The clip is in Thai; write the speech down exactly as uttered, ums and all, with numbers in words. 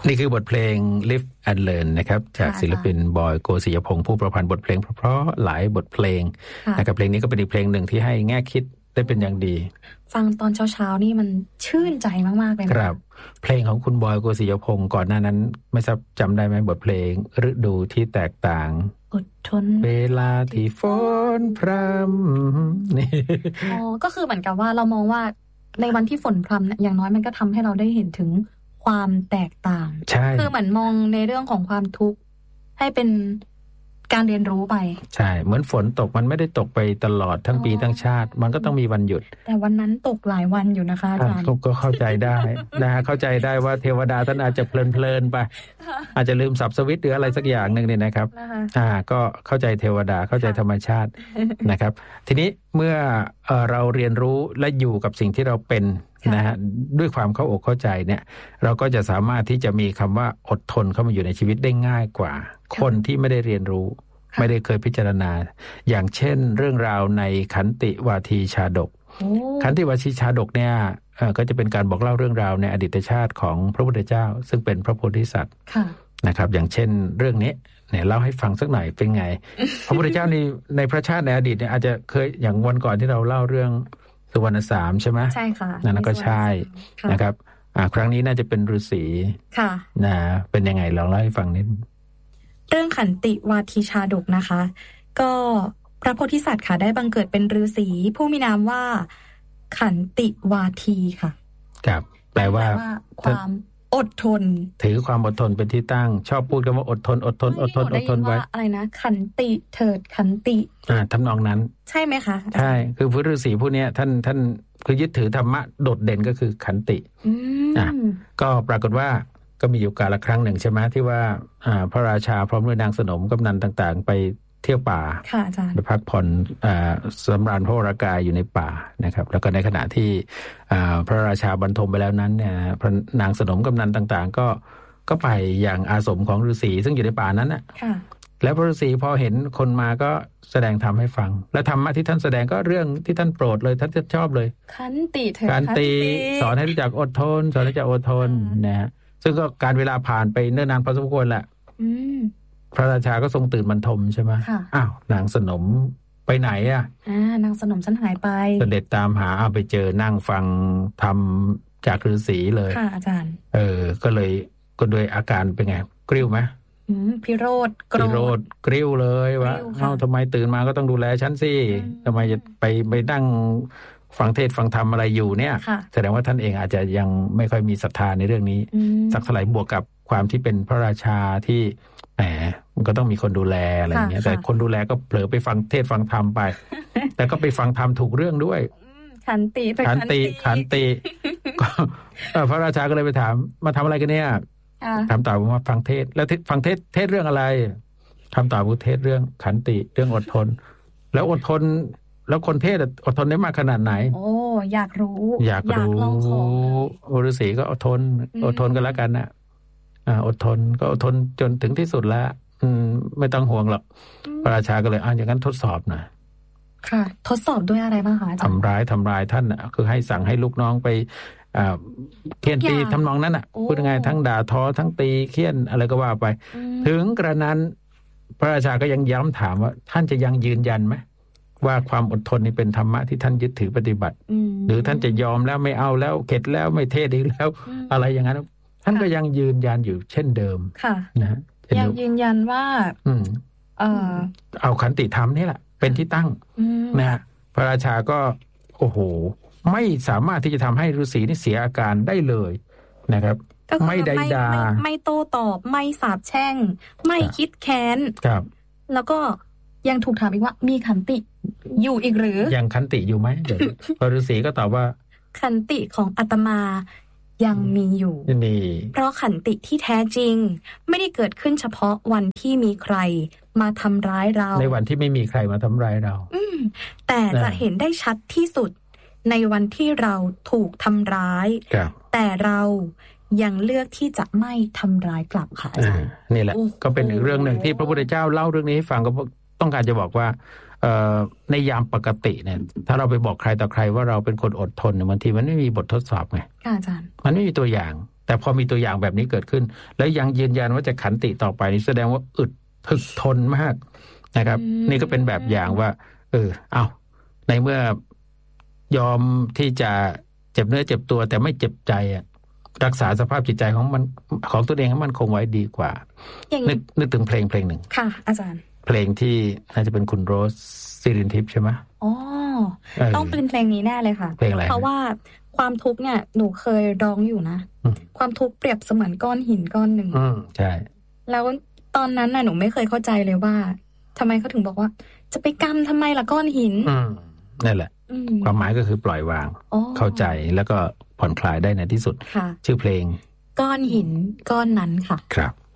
นี่คือบทเพลง Live and Learn นะครับจากศิลปินบอยโกศิยพงษ์ผู้ประพันธ์บทเพลงเพราะๆหลายบทเพลงนะครับเพลงนี้ก็เป็นอีกเพลงหนึ่งที่ให้แง่คิดได้เป็นอย่างดีฟังตอนเช้าๆนี่มันชื่นใจมากๆเลยนะครับเพลงของคุณบอยโกศิยพงษ์ก่อนหน้านั้นไม่ทราบจำได้ไหมบทเพลงฤดูที่แตกต่างอดทนเวลาที่ฝนพรำนี่อ๋อก็คือเหมือนกับว่าเรามองว่าในวันที่ฝนพรำเนี่ยอย่างน้อยมันก็ทำให้เราได้เห็นถึงความแตกต่างใช่คือเหมือนมองในเรื่องของความทุกข์ให้เป็นการเรียนรู้ไปใช่เหมือนฝนตกมันไม่ได้ตกไปตลอดทั้งปีทั้งชาติมันก็ต้องมีวันหยุดแต่วันนั้นตกหลายวันอยู่นะคะอาจารย์ก็เข้าใจได้นะฮะเข้าใจได้ว่าเทวดาท่านอาจจะเพลินๆไปอาจจะลืมสับสวิตช์หรืออะไรสักอย่างนึงเนี่ยนะครับอ่าก็เข้าใจเทวดาเข้าใจธรรมชาตินะครับทีนี้เมื่อเอ่อเราเรียนรู้และอยู่กับสิ่งที่เราเป็นนะฮะด้วยความเข้าอกเข้าใจเนี่ยเราก็จะสามารถที่จะมีคำว่าอดทนเข้ามาอยู่ในชีวิตได้ง่ายกว่าคนที่ไม่ได้เรียนรู้ไม่ได้เคยพิจารณาอย่างเช่นเรื่องราวในขันติวาทีชาดกขันติวาทีชาดกเนี่ยก็จะเป็นการบอกเล่าเรื่องราวในอดีตชาติของพระพุทธเจ้าซึ่งเป็นพระโพธิสัตว์นะครับอย่างเช่นเรื่องนี้เนี่ยเล่าให้ฟังสักหน่อยเป็นไง พระพุทธเจ้าในในพระชาติในอดีตเนี่ยอาจจะเคยอย่างวันก่อนที่เราเล่าเรื่องสุวรรณสามใช่ไหมใช่ค่ะนั่นก็ใช่นะครับครั้งนี้น่าจะเป็นฤาษีค่ะนะเป็นยังไงลองเล่าให้ฟังนิดเรื่องขันติวาทีชาดกนะคะก็พระโพธิสัตว์ค่ะได้บังเกิดเป็นฤาษีผู้มีนามว่าขันติวาทีค่ะครับแปลว่าความอดทนถือความอดทนเป็นที่ตั้งชอบพูดกันว่าอดทนอดทนอดทนอดทนไว้อะไรนะขันติเถิดขันติอ่าทำนองนั้นใช่ไหมคะใช่คือพระฤาษีผู้นี้ท่านท่านคือยึดถือธรรมะโดดเด่นก็คือขันติอ่าก็ปรากฏว่าก็มีอยู่กาลครั้งหนึ่งใช่ไหมที่ว่าพระราชาพร้อมด้วยนางสนมกำนันต่างๆไปเที่ยวป่าไปพักผ่อนสำราญพระวรากายอยู่ในป่านะครับแล้วก็ในขณะที่พระราชาบรรทมไปแล้วนั้นเนี่ยพระนางสนมกำนันต่างๆก็ก็ไปอย่างอาสมของฤาษีซึ่งอยู่ในป่านั้นน่ะแล้วพระฤาษีพอเห็นคนมาก็แสดงธรรมให้ฟังและธรรมะที่ท่านแสดงก็เรื่องที่ท่านโปรดเลยท่านชอบเลยขันติเถิดขันติสอนให้รู้จักอดทนสอนให้รู้จักอดทนนะฮะซึ่งก็การเวลาผ่านไปเนิ่นนานพอสมควรแหละพระราชาก็ทรงตื่นบรรทมใช่ไหมอ้าวนางสนมไปไหนอ่ะอ่านางสนมฉันหายไปเสด็จตามหาเอาไปเจอนั่งฟังธรรมจากฤาษีเลยค่ะอาจารย์เออก็เลยก็โดยอาการเป็นไงกริ้วไหมอืมพิโรธกริ้วกริ้วเลยว่าเอ้าทำไมตื่นมาก็ต้องดูแลฉันสิทำไมจะไปไปนั่งฟังเทศฟังธรรมอะไรอยู่เนี่ยแสดงว่าท่านเองอาจจะยังไม่ค่อยมีศรัทธาในเรื่องนี้สักเท่าไหร่บวกกับความที่เป็นพระราชาที่แหมมันก็ต้องมีคนดูแลอะไรอย่างเงี้ยแต่คนดูแลก็เผลอไปฟังเทศฟังธรรมไปแต่ก็ไปฟังธรรมถูกเรื่องด้วยขันติขันติขันติพระราชาก็เลยไปถามมาทำอะไรกันเนี่ยถามตอบว่าฟังเทศแล้วฟังเทศเทศเรื่องอะไรคำตอบว่าเทศเรื่องขันติเรื่องอดทนแล้วอดทนแล้วคนเทศอดทนได้มากขนาดไหนโอ้อยากรู้อยากรู้ฤาษีก็อดทนอดทนกันแล้วกันนะอ่าอดทนก็อดทนจนถึงที่สุดแล้วอืมไม่ต้องห่วงหรอกพระราชาก็เลยอ่ะอย่างนั้นทดสอบหน่อยค่ะทดสอบด้วยอะไรบ้างคะทำร้ายทำร้ายท่านอ่ะคือให้สั่งให้ลูกน้องไปอ่าเคี่ยนตีทำนองนั้นอ่ะพูดง่ายทั้งด่าทอทั้งตีเคี่ยนอะไรก็ว่าไปถึงกระนั้นพระราชาก็ยังย้ำถามว่าท่านจะยังยืนยันไหมว่าความอดทนนี่เป็นธรรมะที่ท่านยึดถือปฏิบัติหรือท่านจะยอมแล้วไม่เอาแล้วเข็ดแล้วไม่เทศอีกแล้วอะไรอย่างนั้นท่านก็ยังยืนยันอยู่เช่นเดิมค่ะนะยังยืนยันว่าเออเอาขันติธรรมนี่แหละเป็นที่ตั้งนะฮะพระราชาก็โอ้โหไม่สามารถที่จะทำให้ฤาษีนี่เสียอาการได้เลยนะครับไม่ใดดาไม่โต้ตอบไม่สาปแช่งไม่คิดแค้นครับแล้วก็ยังถูกถามอีกว่ามีขันติอยู่อีกหรือยังขันติอยู่ไหมเดี๋ยวพระฤาษีก็ตอบว่าขันติของอาตมายังมีอยู่นี่เพราะขันติที่แท้จริงไม่ได้เกิดขึ้นเฉพาะวันที่มีใครมาทำร้ายเราในวันที่ไม่มีใครมาทำร้ายเราอืมแต่จะเห็นได้ชัดที่สุดในวันที่เราถูกทำร้ายแต่เรายังเลือกที่จะไม่ทำร้ายกลับค่ะอาจารย์นี่แหละก็เป็นอีกเรื่องหนึ่งที่พระพุทธเจ้าเล่าเรื่องนี้ให้ฟังก็ต้องการจะบอกว่าในยามปกติเนี่ยถ้าเราไปบอกใครต่อใครว่าเราเป็นคนอดทนเนี่ยบางทีมันไม่มีบททดสอบไงอาจารย์มันไม่มีตัวอย่างแต่พอมีตัวอย่างแบบนี้เกิดขึ้นแล้วยังยืนยันว่าจะขันติต่อไปนี่แสดงว่าอึดถึกทนมากนะครับนี่ก็เป็นแบบอย่างว่าเออเอาในเมื่อยอมที่จะเจ็บเนื้อเจ็บตัวแต่ไม่เจ็บใจอ่ะรักษาสภาพจิตใจของมันของตัวเองให้มันคงไว้ดีกว่านึกนึกถึงเพลงเพลงหนึ่งค่ะอาจารย์เพลงที่น่าจะเป็นคุณโรสศิรินทิพย์ใช่ไหมอ๋อต้องเป็นเพลงนี้แน่เลยค่ะเพลงอะไรเพราะว่าความทุกข์เนี่ยหนูเคยร้องอยู่นะความทุกข์เปรียบเสมือนก้อนหินก้อนหนึ่งอืมใช่แล้วตอนนั้นน่ะหนูไม่เคยเข้าใจเลยว่าทำไมเขาถึงบอกว่าจะไปกำทำไมล่ะก้อนหินอืมนั่นแหละความหมายก็คือปล่อยวางเข้าใจแล้วก็ผ่อนคลายได้ในที่สุดชื่อเพลงก้อนหินก้อนนั้นค่ะครับ